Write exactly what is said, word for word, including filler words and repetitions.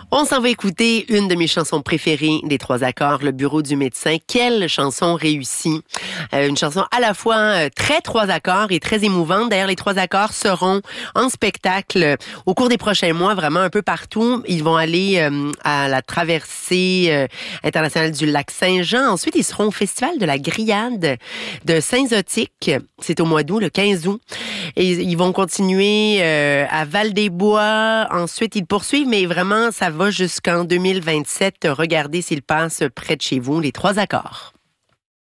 On s'en va écouter une de mes chansons préférées des Trois Accords, Le Bureau du médecin. Quelle chanson réussie! Euh, une chanson à la fois euh, très Trois Accords et très émouvante. D'ailleurs, les Trois Accords seront en spectacle euh, au cours des prochains mois, vraiment un peu partout. Ils vont aller euh, à la traversée euh, internationale du lac Saint-Jean. Ensuite, ils seront au Festival de la Grillade de Saint-Zotique. C'est au mois d'août, le quinze août. Et ils vont continuer euh, à Val-des-Bois. Ensuite, ils poursuivent, mais vraiment, ça va jusqu'en deux mille vingt-sept. Regardez s'ils passent près de chez vous, les Trois Accords.